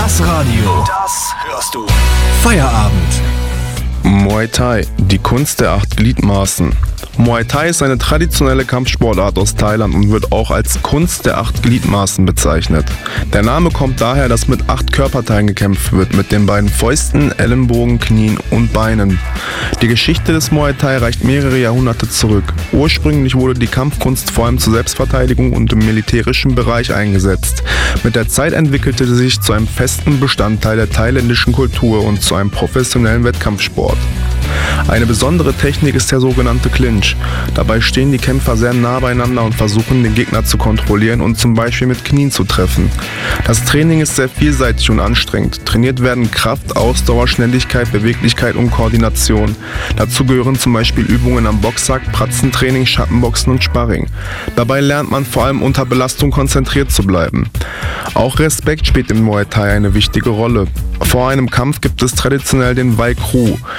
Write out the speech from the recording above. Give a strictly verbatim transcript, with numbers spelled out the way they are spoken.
Das Radio. Das hörst du. Feierabend. Muay Thai, die Kunst der acht Gliedmaßen. Muay Thai ist eine traditionelle Kampfsportart aus Thailand und wird auch als Kunst der acht Gliedmaßen bezeichnet. Der Name kommt daher, dass mit acht Körperteilen gekämpft wird, mit den beiden Fäusten, Ellenbogen, Knien und Beinen. Die Geschichte des Muay Thai reicht mehrere Jahrhunderte zurück. Ursprünglich wurde die Kampfkunst vor allem zur Selbstverteidigung und im militärischen Bereich eingesetzt. Mit der Zeit entwickelte sie sich zu einem festen Bestandteil der thailändischen Kultur und zu einem professionellen Wettkampfsport. Eine besondere Technik ist der sogenannte Clinch. Dabei stehen die Kämpfer sehr nah beieinander und versuchen, den Gegner zu kontrollieren und zum Beispiel mit Knien zu treffen. Das Training ist sehr vielseitig und anstrengend. Trainiert werden Kraft, Ausdauer, Schnelligkeit, Beweglichkeit und Koordination. Dazu gehören zum Beispiel Übungen am Boxsack, Pratzentraining, Schattenboxen und Sparring. Dabei lernt man vor allem unter Belastung konzentriert zu bleiben. Auch Respekt spielt im Muay Thai eine wichtige Rolle. Vor einem Kampf gibt es traditionell den Wai Kru.